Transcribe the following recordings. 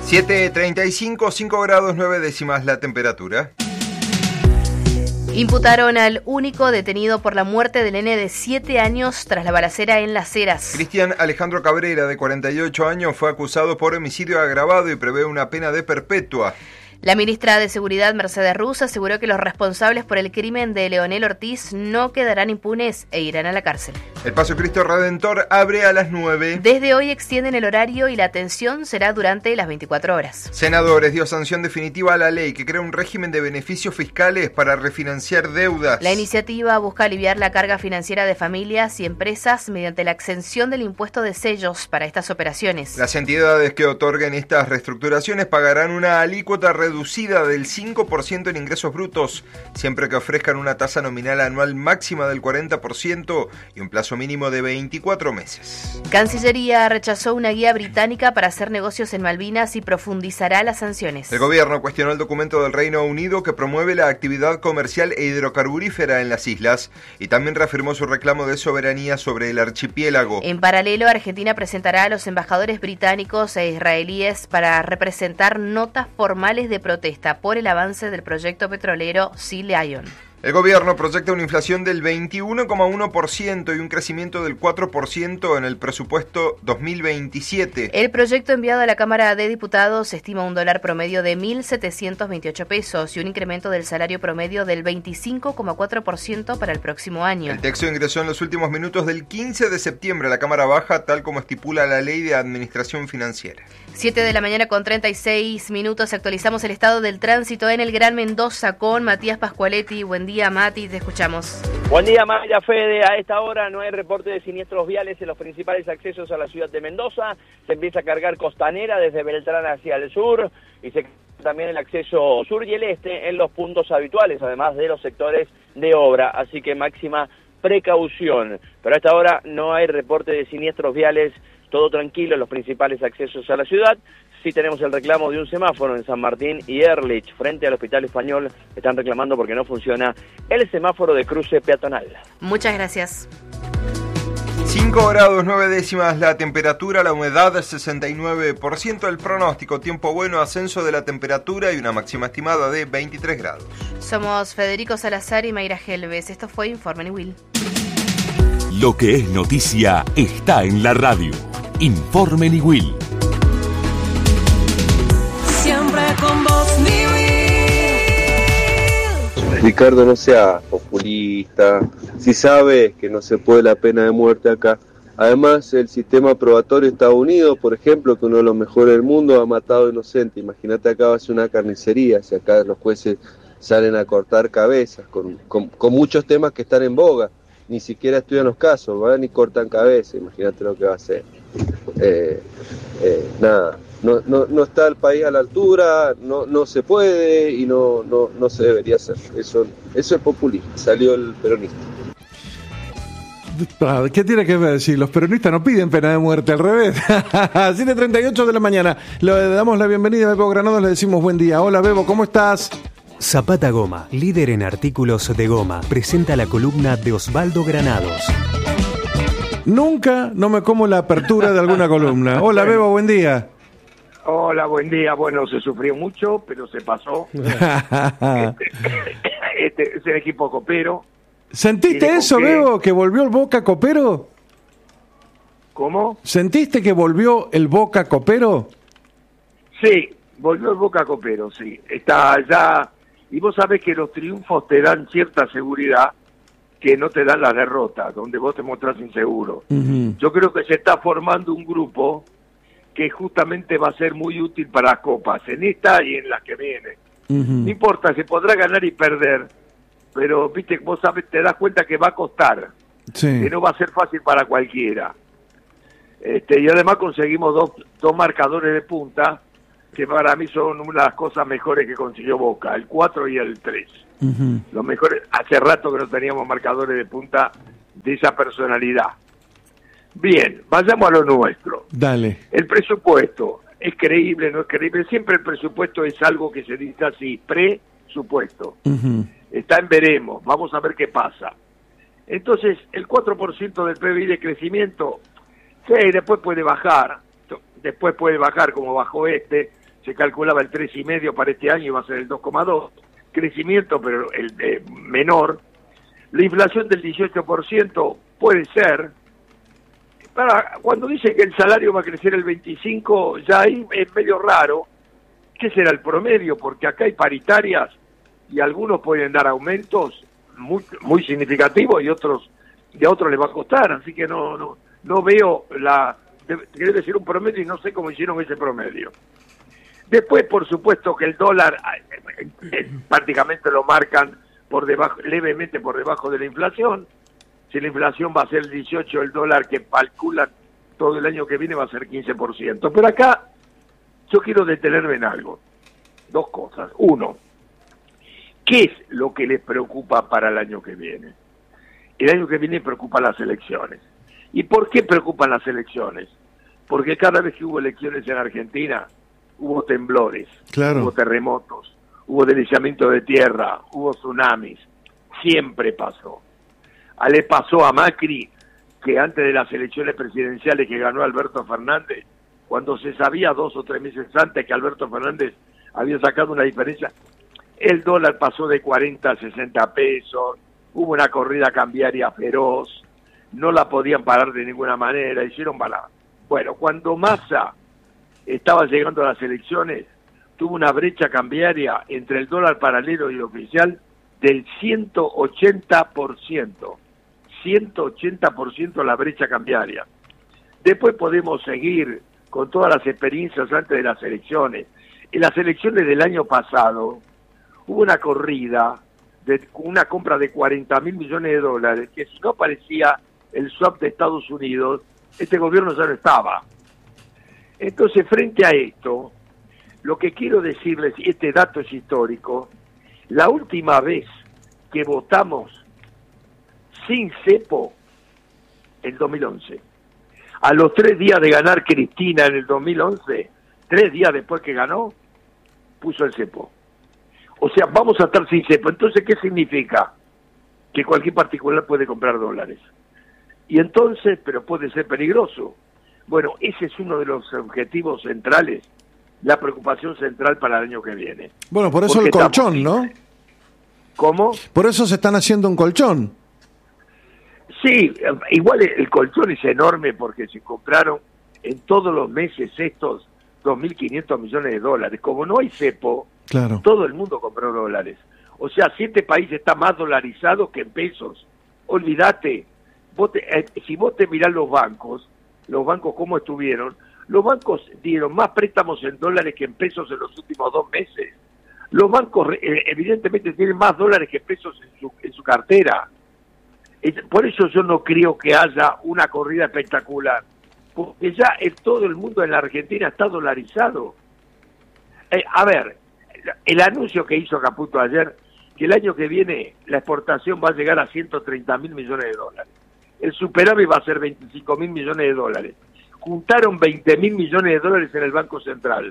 7:35, 5 grados 9 décimas la temperatura. Imputaron al único detenido por la muerte del nene de 7 años tras la balacera en Las Heras. Cristian Alejandro Cabrera, de 48 años, fue acusado por homicidio agravado y prevé una pena de perpetua. La ministra de Seguridad, Mercedes Ruz, aseguró que los responsables por el crimen de Leonel Ortiz no quedarán impunes e irán a la cárcel. El Paso Cristo Redentor abre a las 9. Desde hoy extienden el horario y la atención será durante las 24 horas. Senadores dio sanción definitiva a la ley que crea un régimen de beneficios fiscales para refinanciar deudas. La iniciativa busca aliviar la carga financiera de familias y empresas mediante la exención del impuesto de sellos para estas operaciones. Las entidades que otorguen estas reestructuraciones pagarán una alícuota reducida del 5% en ingresos brutos, siempre que ofrezcan una tasa nominal anual máxima del 40% y un plazo mínimo de 24 meses. Cancillería rechazó una guía británica para hacer negocios en Malvinas y profundizará las sanciones. El gobierno cuestionó el documento del Reino Unido que promueve la actividad comercial e hidrocarburífera en las islas y también reafirmó su reclamo de soberanía sobre el archipiélago. En paralelo, Argentina presentará a los embajadores británicos e israelíes para representar notas formales de protesta por el avance del proyecto petrolero Sea Lion. El gobierno proyecta una inflación del 21,1% y un crecimiento del 4% en el presupuesto 2027. El proyecto enviado a la Cámara de Diputados estima un dólar promedio de 1.728 pesos y un incremento del salario promedio del 25,4% para el próximo año. El texto ingresó en los últimos minutos del 15 de septiembre a la Cámara Baja, tal como estipula la Ley de Administración Financiera. 7 de la mañana con 36 minutos. Actualizamos el estado del tránsito en el Gran Mendoza con Matías Pascualetti. Buen día, Mati, te escuchamos. Buen día, Maya, Fede. A esta hora no hay reporte de siniestros viales en los principales accesos a la ciudad de Mendoza. Se empieza a cargar Costanera desde Beltrán hacia el sur y se también el acceso sur y el este en los puntos habituales, además de los sectores de obra. Así que máxima precaución. Pero a esta hora no hay reporte de siniestros viales. Todo tranquilo en los principales accesos a la ciudad. Sí tenemos el reclamo de un semáforo en San Martín y Ehrlich, frente al Hospital Español. Están reclamando porque no funciona el semáforo de cruce peatonal. Muchas gracias. 5 grados 9 décimas la temperatura, la humedad 69%, el pronóstico, tiempo bueno, ascenso de la temperatura y una máxima estimada de 23 grados. Somos Federico Salazar y Mayra Gelbes. Esto fue Informe Niwil. Lo que es noticia está en la radio. Informe Niwil. Siempre con vos, Niwil. Ricardo, no sea populista. Si sabes que no se puede la pena de muerte acá. Además, el sistema probatorio de Estados Unidos, por ejemplo, que uno de los mejores del mundo, ha matado inocentes. Imagínate, acá va a ser una carnicería. Si acá los jueces salen a cortar cabezas con muchos temas que están en boga. Ni siquiera estudian los casos, van y cortan cabeza, imagínate lo que va a hacer. Nada, no está el país a la altura, no se puede y no se debería hacer. Eso es populismo, salió el peronista. ¿Qué tiene que ver? Si los peronistas no piden pena de muerte, al revés. 7:38 de la mañana, le damos la bienvenida a Bebo Granados, le decimos buen ddía. Hola Bebo, ¿cómo estás? Zapata Goma, líder en artículos de goma, presenta la columna de Osvaldo Granados. Nunca no me como la apertura de alguna columna. Hola Bebo, buen día. Hola, buen día. Bueno, se sufrió mucho, pero se pasó. Es el equipo copero. ¿Sentiste eso, Bebo, que volvió el Boca Copero? ¿Cómo? ¿Sentiste que volvió el Boca Copero? Sí, volvió el Boca Copero, sí. Está allá. Y vos sabés que los triunfos te dan cierta seguridad que no te dan las derrotas, donde vos te mostrás inseguro. Uh-huh. Yo creo que se está formando un grupo que justamente va a ser muy útil para las copas, en esta y en las que vienen. Uh-huh. No importa, se podrá ganar y perder, pero viste, vos sabés, te das cuenta que va a costar, sí, que no va a ser fácil para cualquiera. Y además conseguimos dos marcadores de punta, que para mí son una de las cosas mejores que consiguió Boca, el 4 y el 3. Uh-huh. Los mejores, hace rato que no teníamos marcadores de punta de esa personalidad. Bien, vayamos a lo nuestro. Dale. El presupuesto, ¿es creíble, no es creíble? Siempre el presupuesto es algo que se dice así, presupuesto. Uh-huh. Está en veremos, vamos a ver qué pasa. Entonces, el 4% del PBI de crecimiento, sí, después puede bajar como bajó se calculaba el 3,5 para este año y va a ser el 2,2, crecimiento pero el menor. La inflación del 18% puede ser. Cuando dice que el salario va a crecer el 25, ya ahí es medio raro. ¿Qué será el promedio? Porque acá hay paritarias y algunos pueden dar aumentos muy significativos y a otros les va a costar, así que no veo debe ser un promedio y no sé cómo hicieron ese promedio. Después, por supuesto, que el dólar prácticamente lo marcan levemente por debajo de la inflación. Si la inflación va a ser el 18, el dólar que calculan todo el año que viene va a ser 15%. Pero acá yo quiero detenerme en algo. Dos cosas. Uno, ¿qué es lo que les preocupa para el año que viene? El año que viene preocupan las elecciones. ¿Y por qué preocupan las elecciones? Porque cada vez que hubo elecciones en Argentina, hubo temblores, claro, hubo terremotos, hubo deslizamiento de tierra, hubo tsunamis. Siempre pasó. Le pasó a Macri que antes de las elecciones presidenciales que ganó Alberto Fernández, cuando se sabía 2 o 3 meses antes que Alberto Fernández había sacado una diferencia, el dólar pasó de 40 a 60 pesos, hubo una corrida cambiaria feroz, no la podían parar de ninguna manera, hicieron balada. Bueno, cuando Massa estaba llegando a las elecciones, tuvo una brecha cambiaria entre el dólar paralelo y el oficial del 180%. 180% la brecha cambiaria. Después podemos seguir con todas las experiencias antes de las elecciones. En las elecciones del año pasado hubo una corrida, una compra de 40.000 millones de dólares, que si no aparecía el swap de Estados Unidos, este gobierno ya no estaba. Entonces, frente a esto, lo que quiero decirles, y este dato es histórico, la última vez que votamos sin cepo, el 2011. A los 3 días de ganar Cristina en el 2011, 3 días después que ganó, puso el cepo. O sea, vamos a estar sin cepo. Entonces, ¿qué significa? Que cualquier particular puede comprar dólares. Y entonces, pero puede ser peligroso. Bueno, ese es uno de los objetivos centrales, la preocupación central para el año que viene. Bueno, por eso el colchón, ¿no? ¿Cómo? Por eso se están haciendo un colchón. Sí, igual el colchón es enorme porque se compraron en todos los meses estos 2.500 millones de dólares. Como no hay cepo, claro, todo el mundo compró dólares. O sea, si este país está más dolarizado que en pesos, olvídate. Si vos te mirás los bancos cómo estuvieron, los bancos dieron más préstamos en dólares que en pesos en los últimos 2 meses. Los bancos evidentemente tienen más dólares que pesos en su cartera. Por eso yo no creo que haya una corrida espectacular, porque ya todo el mundo en la Argentina está dolarizado. A ver, el anuncio que hizo Caputo ayer, que el año que viene la exportación va a llegar a 130.000 millones de dólares. El superávit va a ser 25.000 millones de dólares. Juntaron 20.000 millones de dólares en el Banco Central,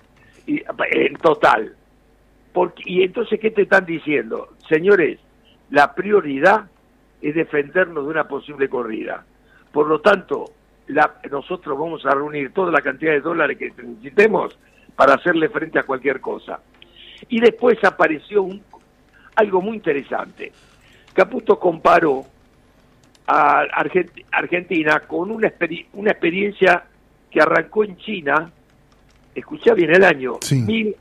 en total. Y entonces, ¿qué te están diciendo? Señores, la prioridad es defendernos de una posible corrida. Por lo tanto, nosotros vamos a reunir toda la cantidad de dólares que necesitemos para hacerle frente a cualquier cosa. Y después apareció algo muy interesante. Caputo comparó a Argentina con una experiencia que arrancó en China, escuchá bien el año, sí,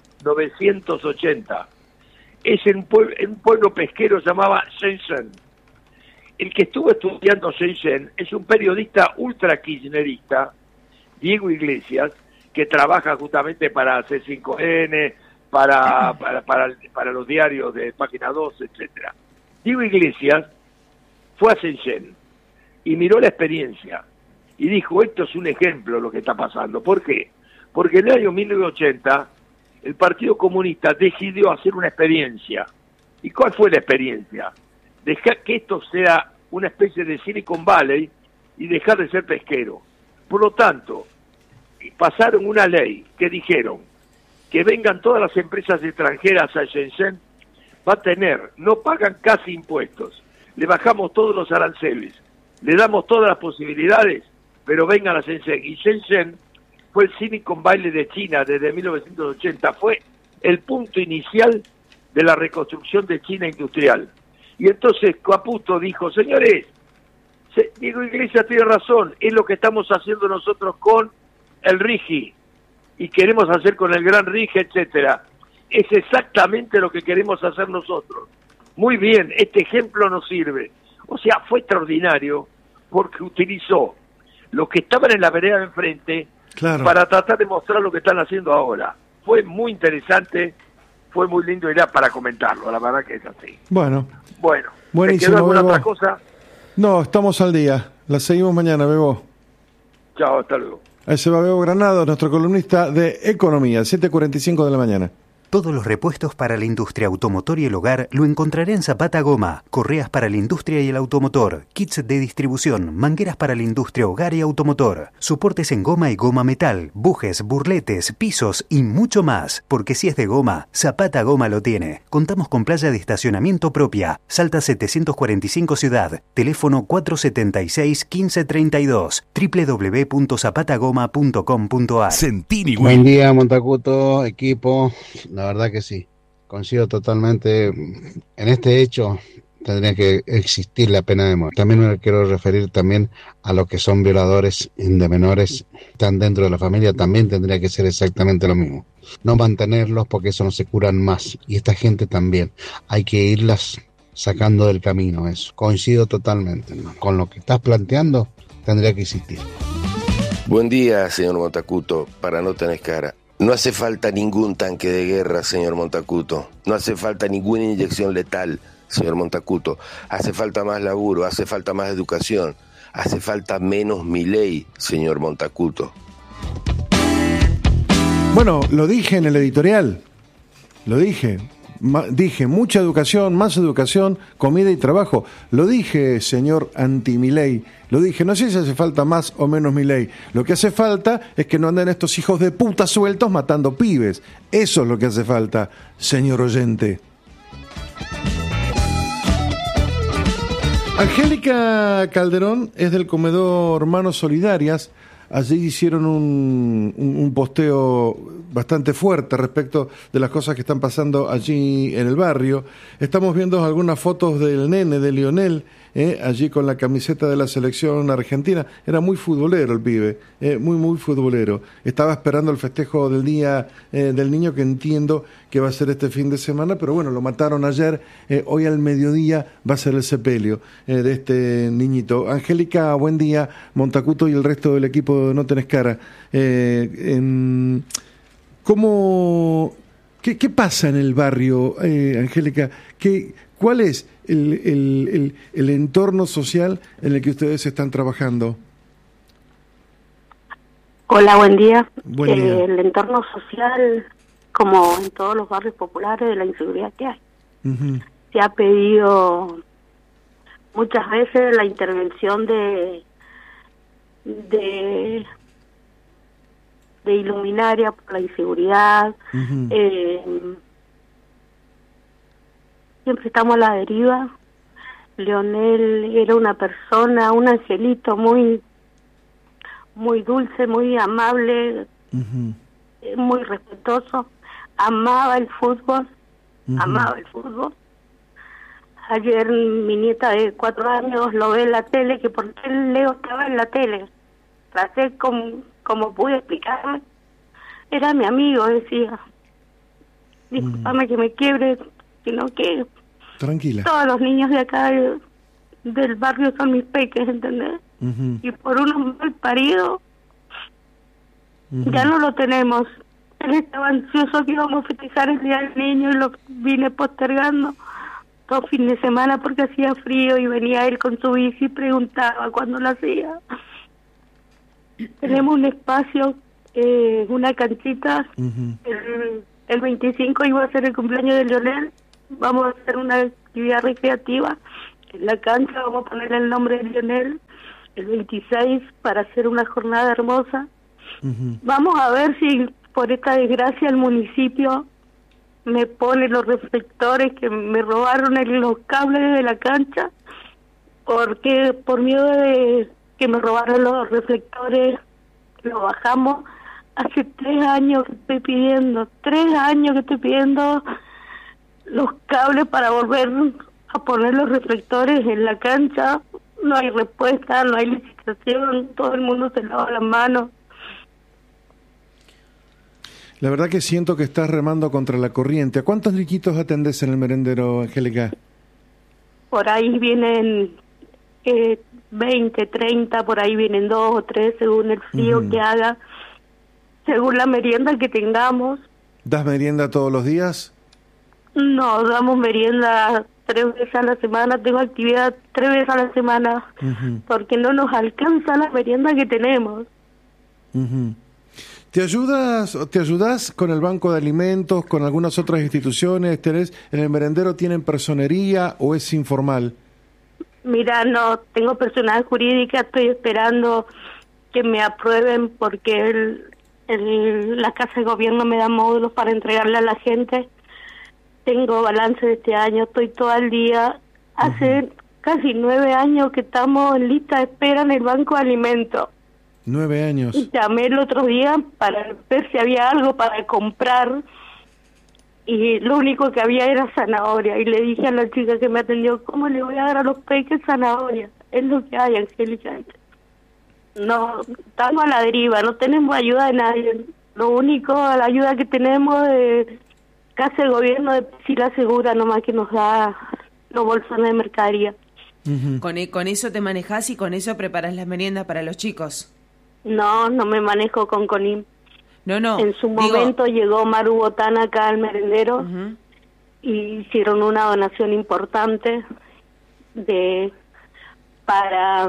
1980. Es en un pueblo pesquero llamado Shenzhen. El que estuvo estudiando Shenzhen es un periodista ultra kirchnerista, Diego Iglesias, que trabaja justamente para C5N, para los diarios de Página 2, etcétera. Diego Iglesias fue a Shenzhen y miró la experiencia y dijo, esto es un ejemplo de lo que está pasando. ¿Por qué? Porque en el año 1980 el Partido Comunista decidió hacer una experiencia. ¿Y cuál fue la experiencia? Dejar que esto sea una especie de Silicon Valley y dejar de ser pesquero. Por lo tanto, pasaron una ley que dijeron que vengan todas las empresas extranjeras a Shenzhen, no pagan casi impuestos, le bajamos todos los aranceles, le damos todas las posibilidades, pero vengan a Shenzhen. Y Shenzhen fue el Silicon Valley de China desde 1980, fue el punto inicial de la reconstrucción de China industrial. Y entonces Caputo dijo, señores, Diego Iglesias tiene razón, es lo que estamos haciendo nosotros con el RIGI y queremos hacer con el Gran RIGI, etcétera. Es exactamente lo que queremos hacer nosotros. Muy bien, este ejemplo nos sirve. O sea, fue extraordinario porque utilizó los que estaban en la vereda de enfrente para tratar de mostrar lo que están haciendo ahora. Fue muy interesante, fue muy lindo, era para comentarlo, la verdad que es así. Bueno, ¿te quedó alguna otra cosa? No, estamos al día. La seguimos mañana, Bebo. Chao, hasta luego. Ahí se va Bebo Granados, nuestro columnista de Economía, 7:45 de la mañana. Todos los repuestos para la industria automotor y el hogar lo encontrará en Zapata Goma. Correas para la industria y el automotor, kits de distribución, mangueras para la industria, hogar y automotor, soportes en goma y goma metal, bujes, burletes, pisos y mucho más. Porque si es de goma, Zapata Goma lo tiene. Contamos con playa de estacionamiento propia. Salta 745 Ciudad. Teléfono 476-1532. www.zapatagoma.com.ar. Buen día, Montacuto, equipo. La verdad que sí, coincido totalmente. En este hecho tendría que existir la pena de muerte. También me quiero referir también a los que son violadores de menores, están dentro de la familia, también tendría que ser exactamente lo mismo. No mantenerlos porque eso no se curan más. Y esta gente también, hay que irlas sacando del camino eso. Coincido totalmente, ¿no? Con lo que estás planteando, tendría que existir. Buen día, señor Montacuto, para no tener cara. No hace falta ningún tanque de guerra, señor Montacuto. No hace falta ninguna inyección letal, señor Montacuto. Hace falta más laburo, hace falta más educación. Hace falta menos Milei, señor Montacuto. Bueno, lo dije en el editorial. Lo dije. Dije mucha educación, más educación, comida y trabajo. Lo dije, señor anti-Milei. Lo dije, no sé si hace falta más o menos Milei. Lo que hace falta es que no anden estos hijos de puta sueltos matando pibes. Eso es lo que hace falta, señor oyente. Angélica Calderón es del comedor Manos Solidarias. Allí hicieron un posteo bastante fuerte respecto de las cosas que están pasando allí en el barrio. Estamos viendo algunas fotos del nene, de Lionel, allí con la camiseta de la selección argentina. Era muy futbolero el pibe, muy futbolero. Estaba esperando el festejo del Día del Niño, que entiendo que va a ser este fin de semana, pero bueno, lo mataron ayer. Hoy al mediodía va a ser el sepelio de este niñito. Angélica, buen día. Montacuto y el resto del equipo de No Tenés Cara. ¿Qué pasa en el barrio, Angélica? ¿Cuál es el entorno social en el que ustedes están trabajando? Hola, buen día. Buen día. El entorno social, como en todos los barrios populares, de la inseguridad que hay. Uh-huh. Se ha pedido muchas veces la intervención de iluminaria por la inseguridad. Uh-huh. Siempre estamos a la deriva. Leonel era una persona, un angelito muy dulce, muy amable, uh-huh, muy respetuoso. Amaba el fútbol, uh-huh, amaba el fútbol. Ayer mi nieta de 4 años lo ve en la tele, que por qué Leo estaba en la tele. Traté como pude explicarme. Era mi amigo, decía. Disculpame que me quiebre, sino que tranquila. Todos los niños de acá del barrio son mis peques, ¿entendés? Uh-huh. Y por uno mal parido, uh-huh, ya no lo tenemos. Él estaba ansioso que íbamos a festejar el Día del Niño y lo vine postergando todo fin de semana porque hacía frío y venía él con su bici y preguntaba cuándo lo hacía. Tenemos un espacio, una canchita. uh-huh, el 25 iba a ser el cumpleaños de Leonel. Vamos a hacer una actividad recreativa en la cancha, vamos a ponerle el nombre de Leonel. El 26 para hacer una jornada hermosa. uh-huh. Vamos a ver si por esta desgracia el municipio me pone los reflectores que me robaron los cables de la cancha, porque por miedo de que me robaron los reflectores lo bajamos Hace 3 años que estoy pidiendo, 3 años que estoy pidiendo los cables para volver a poner los reflectores en la cancha. No hay respuesta, no hay licitación, todo el mundo se lava las manos. La verdad que siento que estás remando contra la corriente. ¿A cuántos niñitos atendés en el merendero, Angélica? Por ahí vienen 20, 30, por ahí vienen 2 o 3 según el frío que haga, según la merienda que tengamos. ¿Das merienda todos los días? No, damos merienda 3 veces a la semana, tengo actividad 3 veces a la semana, porque no nos alcanza la merienda que tenemos. ¿Te ayudas con el banco de alimentos, con algunas otras instituciones? ¿En el merendero tienen personería o es informal? Mira, no, tengo personal jurídica, estoy esperando que me aprueben porque la Casa de Gobierno me da módulos para entregarle a la gente. Tengo balance de este año, estoy todo el día. Hace casi 9 años que estamos en lista de espera en el banco de alimentos. 9 años. Y llamé el otro día para ver si había algo para comprar y lo único que había era zanahoria. Y le dije a la chica que me atendió, ¿cómo le voy a dar a los peques zanahoria? Es lo que hay, Angélica. No, estamos a la deriva, no tenemos ayuda de nadie. Lo único, la ayuda que tenemos de Casa de Gobierno de Piscina Segura, nomás que nos da los bolsones de mercadería. Con eso te manejás y con eso preparas las meriendas para los chicos. No, no me manejo con CONIM. No. En su momento llegó Maru Botana acá al merendero y hicieron una donación importante para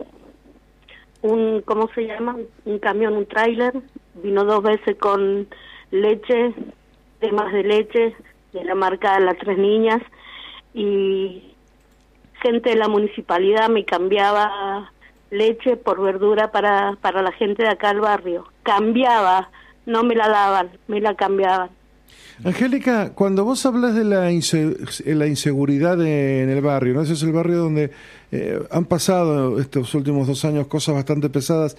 un, ¿cómo se llama? Un camión, un tráiler. Vino 2 veces con leche, temas de leche, de la marca Las Tres Niñas, y gente de la municipalidad me cambiaba leche por verdura para la gente de acá al barrio. Cambiaba, no me la daban, me la cambiaban. Angélica, cuando vos hablas de la inseguridad en el barrio, ¿no? Ese es el barrio donde han pasado estos últimos 2 años cosas bastante pesadas.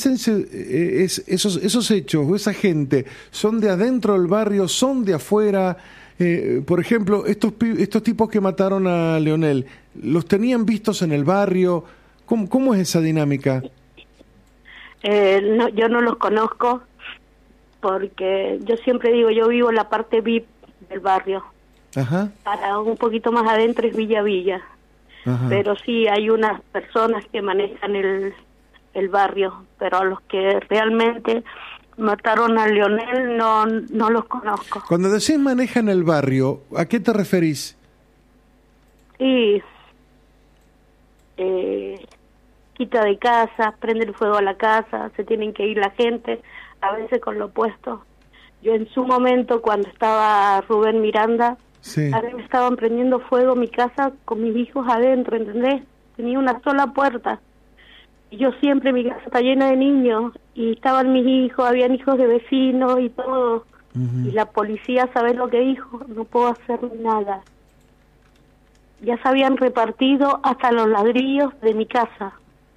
Esos hechos o esa gente, ¿son de adentro del barrio, son de afuera? Por ejemplo, estos tipos que mataron a Leonel, ¿los tenían vistos en el barrio? ¿Cómo es esa dinámica? No, yo no los conozco, porque yo siempre digo, yo vivo en la parte VIP del barrio. Para un poquito más adentro es Villa. Pero sí hay unas personas que manejan el barrio, pero a los que realmente mataron a Leonel no los conozco. Cuando decís manejan el barrio, ¿a qué te referís? Y quita de casa, prende el fuego a la casa, se tienen que ir la gente, a veces con lo opuesto. Yo en su momento, cuando estaba Rubén Miranda, a mí me estaban prendiendo fuego mi casa con mis hijos adentro, ¿entendés? Tenía una sola puerta. Y yo siempre, mi casa está llena de niños, y estaban mis hijos, habían hijos de vecinos y todo. Y la policía, ¿sabés lo que dijo? No puedo hacer nada. Ya se habían repartido hasta los ladrillos de mi casa.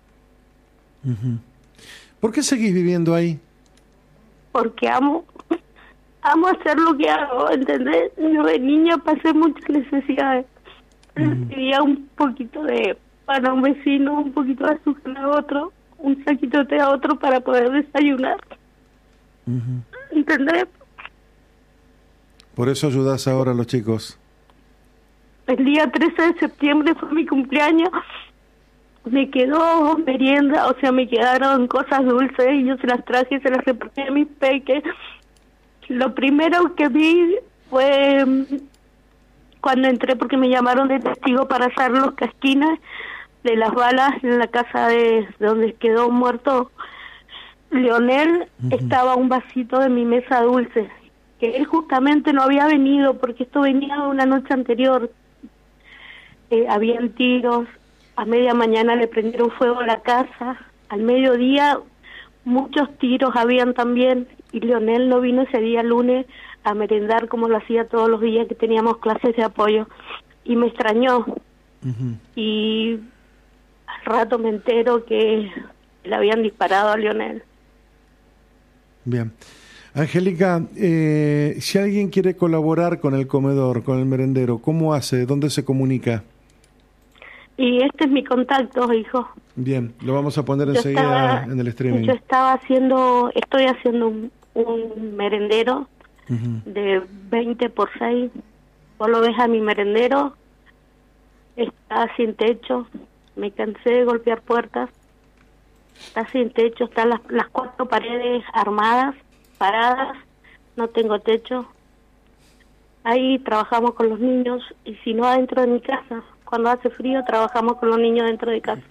¿Por qué seguís viviendo ahí? Porque amo hacer lo que hago, ¿entendés? Yo de niña pasé muchas necesidades. Recibía un poquito de pan a un vecino, un poquito de azúcar a otro, un saquito de té a otro para poder desayunar. ¿Entendés? Por eso ayudás ahora a los chicos. El día 13 de septiembre fue mi cumpleaños. Me quedó merienda, o sea, me quedaron cosas dulces y yo se las traje y se las repartí a mis peques. Lo primero que vi fue cuando entré, porque me llamaron de testigo para hacer los casquines de las balas en la casa de donde quedó muerto Leonel. Estaba un vasito de mi mesa dulce, que él justamente no había venido porque esto venía de una noche anterior. Habían tiros, a media mañana le prendieron fuego a la casa, al mediodía muchos tiros habían también, y Leonel no vino ese día lunes a merendar como lo hacía todos los días que teníamos clases de apoyo, y me extrañó. Y al rato me entero que le habían disparado a Leonel. Bien. Angélica, si alguien quiere colaborar con el comedor, con el merendero, ¿cómo hace? ¿Dónde se comunica? Y este es mi contacto, hijo. Bien, lo vamos a poner enseguida en el streaming. Yo estoy haciendo un merendero de 20 por 6. Vos lo ves a mi merendero, está sin techo, me cansé de golpear puertas, está sin techo, están las 4 paredes armadas, paradas, no tengo techo. Ahí trabajamos con los niños, y si no adentro de mi casa, cuando hace frío trabajamos con los niños dentro de casa.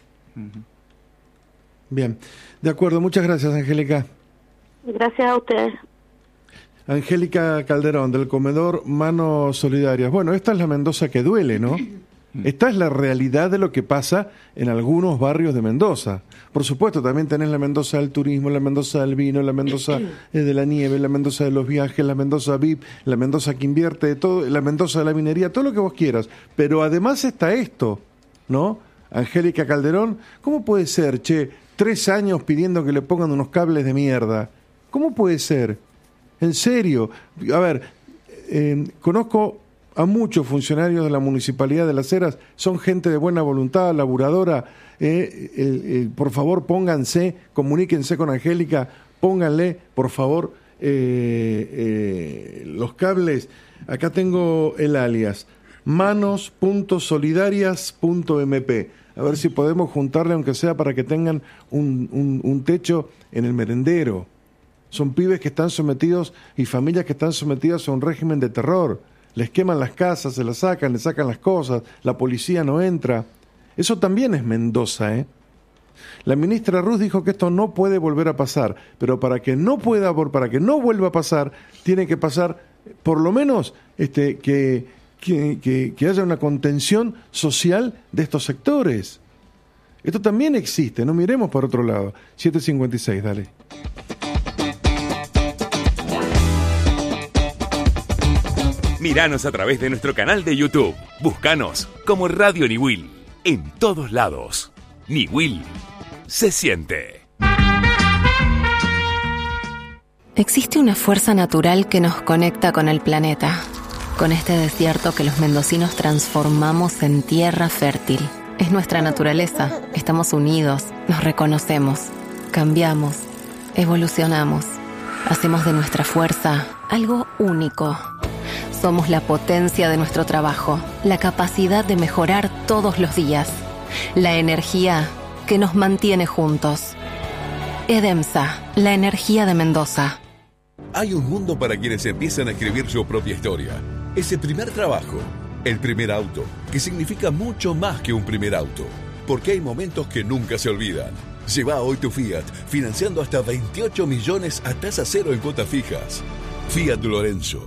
Bien, de acuerdo, muchas gracias, Angélica. Gracias a ustedes. Angélica Calderón, del comedor Manos Solidarias. Bueno, esta es la Mendoza que duele, ¿no? Esta es la realidad de lo que pasa en algunos barrios de Mendoza. Por supuesto, también tenés la Mendoza del turismo, la Mendoza del vino, la Mendoza de la nieve, la Mendoza de los viajes, la Mendoza VIP, la Mendoza que invierte, todo, la Mendoza de la minería, todo lo que vos quieras. Pero además está esto, ¿no? Angélica Calderón, ¿cómo puede ser, 3 años pidiendo que le pongan unos cables de mierda? ¿Cómo puede ser? En serio. A ver, conozco a muchos funcionarios de la Municipalidad de Las Heras, son gente de buena voluntad, laburadora. Por favor, pónganse, comuníquense con Angélica, pónganle, por favor, los cables. Acá tengo el alias, manos.solidarias.mp. A ver si podemos juntarle, aunque sea para que tengan un techo en el merendero. Son pibes que están sometidos y familias que están sometidas a un régimen de terror. Les queman las casas, se las sacan, les sacan las cosas, la policía no entra. Eso también es Mendoza, ¿eh? La ministra Ruz dijo que esto no puede volver a pasar, pero para que no vuelva a pasar, tiene que pasar, por lo menos, que haya una contención social de estos sectores. Esto también existe, no miremos por otro lado. 7:56, dale. Míranos a través de nuestro canal de YouTube. Búscanos como Radio Niwil. En todos lados. Niwil se siente. Existe una fuerza natural que nos conecta con el planeta, con este desierto que los mendocinos transformamos en tierra fértil. Es nuestra naturaleza. Estamos unidos, nos reconocemos, cambiamos, evolucionamos. Hacemos de nuestra fuerza algo único. Somos la potencia de nuestro trabajo, la capacidad de mejorar todos los días, la energía que nos mantiene juntos. EDEMSA, la energía de Mendoza. Hay un mundo para quienes empiezan a escribir su propia historia. Ese primer trabajo, el primer auto, que significa mucho más que un primer auto, porque hay momentos que nunca se olvidan. Lleva hoy tu Fiat, financiando hasta 28 millones a tasa cero en cuotas fijas. Fiat Lorenzo.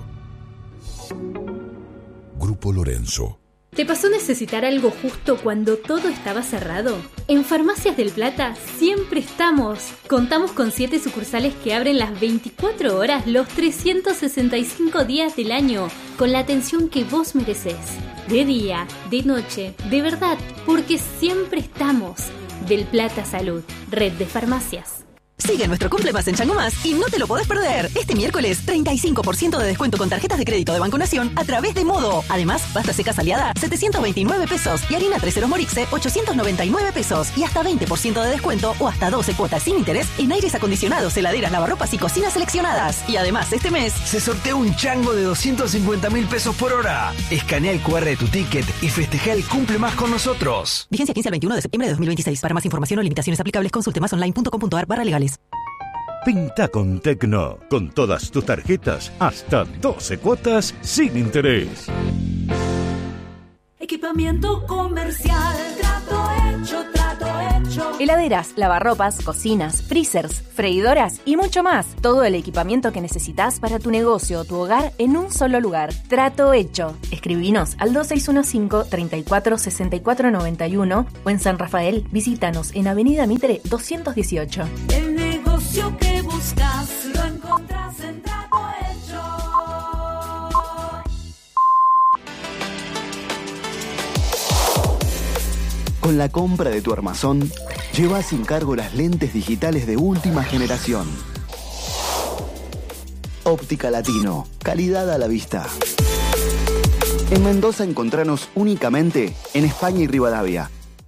Grupo Lorenzo. ¿Te pasó necesitar algo justo cuando todo estaba cerrado? En Farmacias del Plata siempre estamos. Contamos con 7 sucursales que abren las 24 horas los 365 días del año, con la atención que vos merecés. De día, de noche, de verdad, porque siempre estamos. Del Plata Salud, red de farmacias. Sigue nuestro Cumple Más en Chango Más y no te lo podés perder. Este miércoles, 35% de descuento con tarjetas de crédito de Banco Nación a través de Modo. Además, pasta seca Aliada, 729 pesos y harina 3 Morixe, 899 pesos y hasta 20% de descuento o hasta 12 cuotas sin interés en aires acondicionados, heladeras, lavarropas y cocinas seleccionadas. Y además, este mes se sortea un chango de 250.000 pesos por hora. Escanea el QR de tu ticket y festeja el Cumple Más con nosotros. Vigencia 15 al 21 de septiembre de 2026. Para más información o limitaciones aplicables, consulte masonline.com.ar/legales. Pinta con Tecno, con todas tus tarjetas, hasta 12 cuotas sin interés. Equipamiento comercial, trato hecho, trato hecho. Heladeras, lavarropas, cocinas, freezers, freidoras y mucho más. Todo el equipamiento que necesitas para tu negocio o tu hogar en un solo lugar. Trato hecho. Escribinos al 2615-346491 o en San Rafael, visítanos en Avenida Mitre 218. El negocio que buscas lo encontrás en Trato Hecho. Con la compra de tu armazón, lleva sin cargo las lentes digitales de última generación. Óptica Latino, calidad a la vista. En Mendoza encontranos únicamente en España y Rivadavia.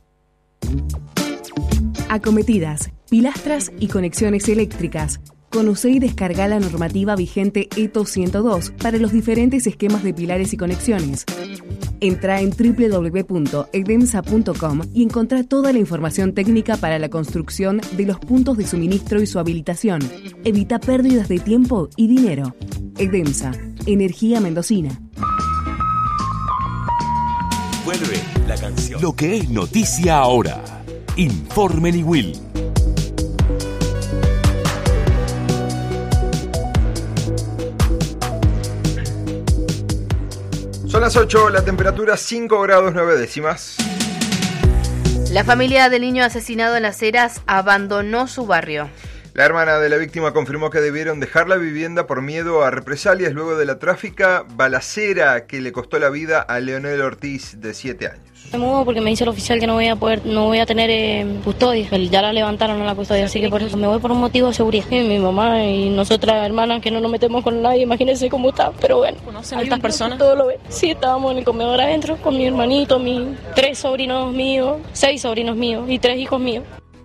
Acometidas, pilastras y conexiones eléctricas. Conoce y descarga la normativa vigente ETO 102 para los diferentes esquemas de pilares y conexiones. Entra en www.edemsa.com y encontrá toda la información técnica para la construcción de los puntos de suministro y su habilitación. Evita pérdidas de tiempo y dinero. Edemsa, energía mendocina. Vuelve la canción. Lo que es noticia ahora. Informe Niwil. Son las 8, la temperatura 5 grados 9 décimas. La familia del niño asesinado en Las Heras abandonó su barrio. La hermana de la víctima confirmó que debieron dejar la vivienda por miedo a represalias luego de la trágica balacera que le costó la vida a Leonel Ortiz, de 7 años. Me mudo porque me dice el oficial que no voy a tener custodia. Ya la levantaron a la custodia, así que por eso me voy por un motivo de seguridad. Y mi mamá y nosotras hermanas que no nos metemos con nadie, imagínense cómo está, pero bueno. ¿Conocen a estas personas? Todo lo ven. Sí, estábamos en el comedor adentro con mi hermanito, mis 6 sobrinos míos y 3 hijos míos.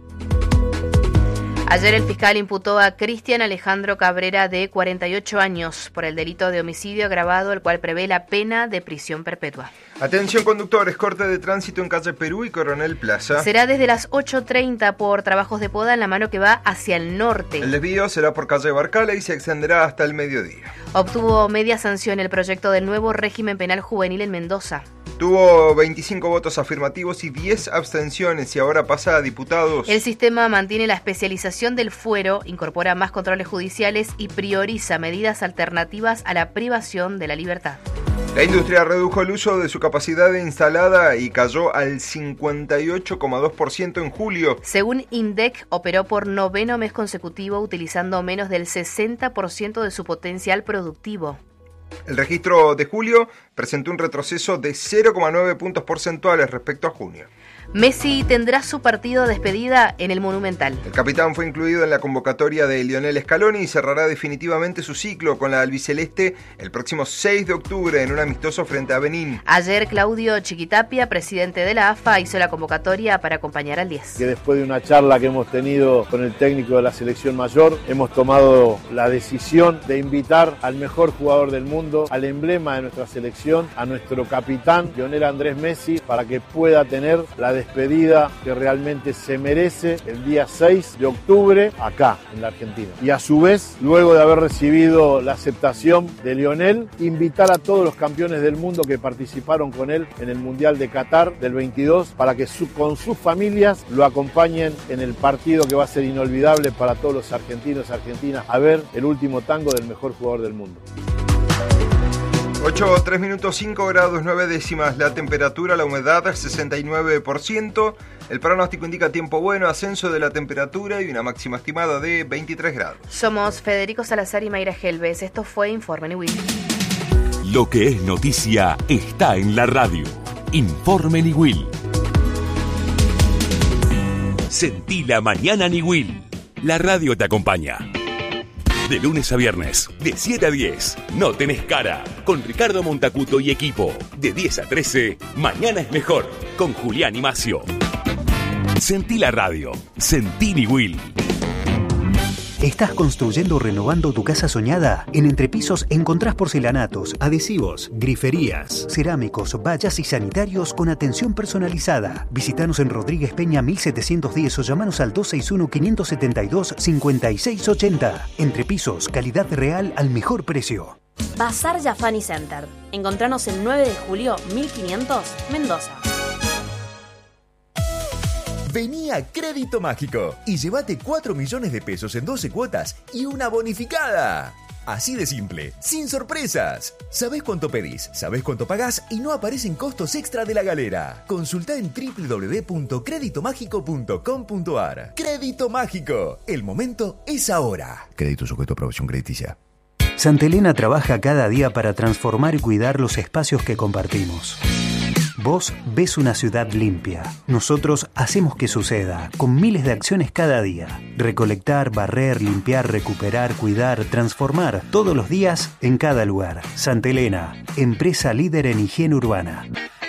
Ayer el fiscal imputó a Cristian Alejandro Cabrera, de 48 años, por el delito de homicidio agravado, el cual prevé la pena de prisión perpetua. Atención conductores, corte de tránsito en calle Perú y Coronel Plaza. Será desde las 8:30 por trabajos de poda en la mano que va hacia el norte. El desvío será por calle Barcala y se extenderá hasta el mediodía. Obtuvo media sanción el proyecto del nuevo régimen penal juvenil en Mendoza. Tuvo 25 votos afirmativos y 10 abstenciones y ahora pasa a diputados. El sistema mantiene la especialización del fuero, incorpora más controles judiciales y prioriza medidas alternativas a la privación de la libertad. La industria redujo el uso de su capacidad instalada y cayó al 58,2% en julio. Según INDEC, operó por 9º mes consecutivo utilizando menos del 60% de su potencial productivo. El registro de julio presentó un retroceso de 0,9 puntos porcentuales respecto a junio. Messi tendrá su partido de despedida en el Monumental. El capitán fue incluido en la convocatoria de Lionel Scaloni y cerrará definitivamente su ciclo con la albiceleste el próximo 6 de octubre en un amistoso frente a Benín. Ayer Claudio Chiquitapia, presidente de la AFA, hizo la convocatoria para acompañar al 10. Que después de una charla que hemos tenido con el técnico de la selección mayor, hemos tomado la decisión de invitar al mejor jugador del mundo, al emblema de nuestra selección, a nuestro capitán, Lionel Andrés Messi, para que pueda tener la despedida que realmente se merece el día 6 de octubre acá en la Argentina. Y a su vez, luego de haber recibido la aceptación de Lionel, invitar a todos los campeones del mundo que participaron con él en el Mundial de Qatar del 22 para que con sus familias lo acompañen en el partido que va a ser inolvidable para todos los argentinos y argentinas, a ver el último tango del mejor jugador del mundo. 8, 3 minutos, 5 grados 9 décimas, la temperatura, la humedad 69%, el pronóstico indica tiempo bueno, ascenso de la temperatura y una máxima estimada de 23 grados. Somos Federico Salazar y Mayra Gelbes, esto fue Informe Niwil. Lo que es noticia está en la radio. Informe Niwil. Sentí la mañana Niwil. La radio te acompaña. De lunes a viernes, de 7 a 10, No Tenés Cara, con Ricardo Montacuto y equipo. De 10 a 13, Mañana es Mejor, con Julián y Macio. Sentí la radio, sentí Niwil. ¿Estás construyendo o renovando tu casa soñada? En Entrepisos encontrás porcelanatos, adhesivos, griferías, cerámicos, vallas y sanitarios con atención personalizada. Visítanos en Rodríguez Peña 1710 o llamanos al 261-572-5680. Entrepisos, calidad real al mejor precio. Bazar Jafani Center. Encontranos el 9 de julio 1500, Mendoza. Vení a Crédito Mágico y llévate 4 millones de pesos en 12 cuotas y una bonificada. Así de simple, sin sorpresas. Sabés cuánto pedís, sabés cuánto pagás y no aparecen costos extra de la galera. Consultá en www.creditomágico.com.ar. Crédito Mágico, el momento es ahora. Crédito sujeto a aprobación crediticia. Santa Elena trabaja cada día para transformar y cuidar los espacios que compartimos. Vos ves una ciudad limpia. Nosotros hacemos que suceda, con miles de acciones cada día. Recolectar, barrer, limpiar, recuperar, cuidar, transformar, todos los días, en cada lugar. Santa Elena, empresa líder en higiene urbana.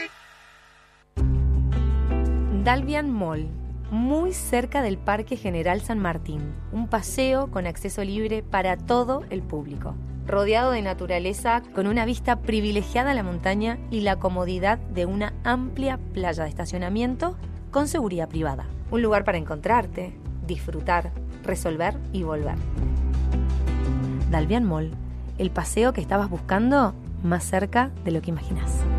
Dalvian Mall, muy cerca del Parque General San Martín. Un paseo con acceso libre para todo el público. Rodeado de naturaleza, con una vista privilegiada a la montaña y la comodidad de una amplia playa de estacionamiento con seguridad privada. Un lugar para encontrarte, disfrutar, resolver y volver. Dalvian Mall, el paseo que estabas buscando más cerca de lo que imaginas.